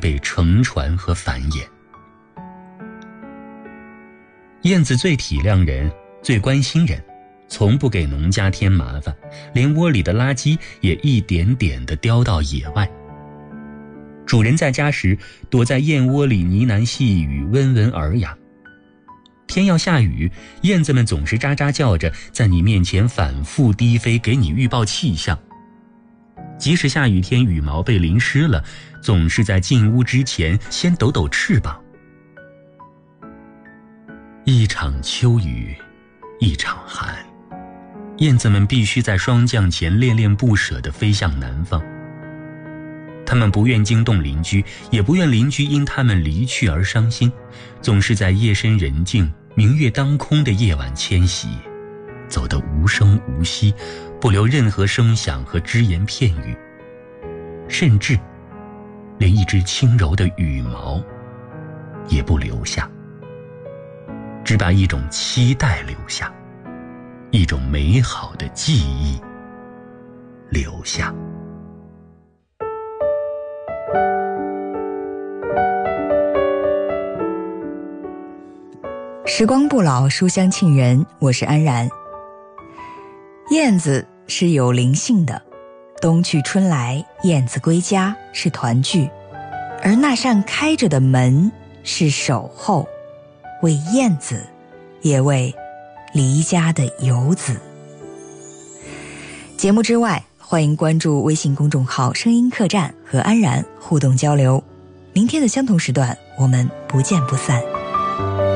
被乘船和繁衍。燕子最体谅人，最关心人，从不给农家添麻烦，连窝里的垃圾也一点点地叼到野外。主人在家时，躲在燕窝里呢喃细语，温文尔雅。天要下雨，燕子们总是喳喳叫着，在你面前反复低飞，给你预报气象。即使下雨天羽毛被淋湿了，总是在进屋之前先抖抖翅膀。一场秋雨一场寒，燕子们必须在霜降前恋恋不舍地飞向南方。他们不愿惊动邻居，也不愿邻居因他们离去而伤心，总是在夜深人静、明月当空的夜晚迁徙，走得无声无息，不留任何声响和只言片语，甚至连一只轻柔的羽毛也不留下，只把一种期待留下，一种美好的记忆留下。 时光不老，书香沁人，我是安然。燕子是有灵性的，冬去春来，燕子归家是团聚，而那扇开着的门是守候，为燕子，也为离家的游子。节目之外，欢迎关注微信公众号声音客栈和安然互动交流。明天的相同时段，我们不见不散。